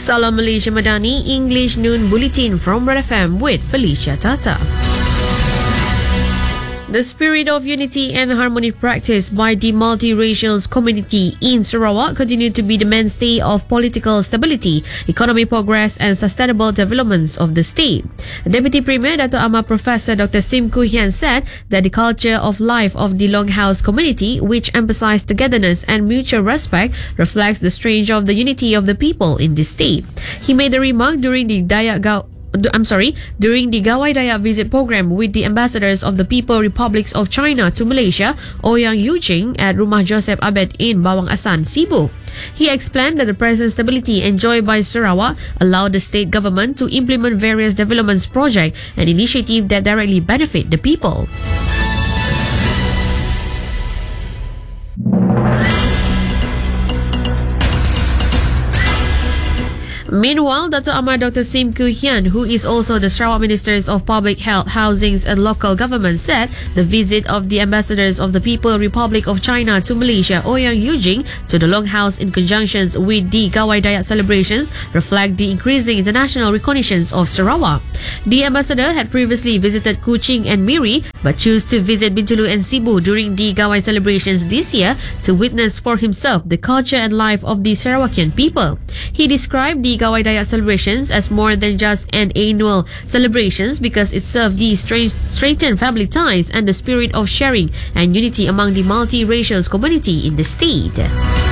Salam Malaysia Madani, English Noon Bulletin from Red FM with Felicia Tata. The spirit of unity and harmony practiced by the multiracial community in Sarawak continued to be the mainstay of political stability, economic progress and sustainable developments of the state. Deputy Premier Dato' Amar Professor Dr. Sim Koo Hian said that the culture of life of the Longhouse community, which emphasized togetherness and mutual respect, reflects the strength of the unity of the people in the state. He made the remark during the Gawai Dayak visit program with the ambassadors of the People Republics of China to Malaysia, Ouyang Eugene, at Rumah Joseph Abed in Bawang Asan, Cebu. He explained that the present stability enjoyed by Sarawak allowed the state government to implement various development projects and initiatives that directly benefit the people. Meanwhile, Dato' Amar Dr. Sim Koo Hian, who is also the Sarawak Minister of Public Health, Housings and Local Government, said the visit of the ambassadors of the People Republic of China to Malaysia, Ouyang Eugene, to the Longhouse in conjunction with the Gawai Dayak celebrations reflect the increasing international recognition of Sarawak. The ambassador had previously visited Kuching and Miri, but chose to visit Bintulu and Cebu during the Gawai celebrations this year to witness for himself the culture and life of the Sarawakian people. He described the Gawai Dayak celebrations as more than just an annual celebrations because it served the strengthened family ties and the spirit of sharing and unity among the multiracial community in the state.